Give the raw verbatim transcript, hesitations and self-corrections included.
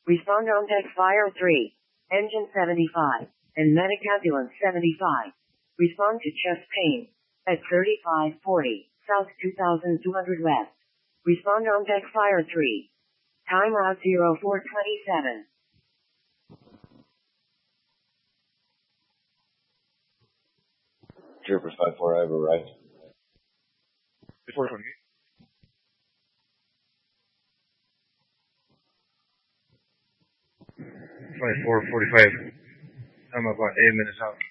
Respond on deck Fire three. Engine seventy-five. And medic ambulance seventy-five. Respond to chest pain. At thirty-five forty, south two thousand two hundred west. Respond on deck Fire three. Time route zero four twenty-seven. Troopers five four, I have arrived. four twenty-eight. five four forty-five. I'm about eight minutes out.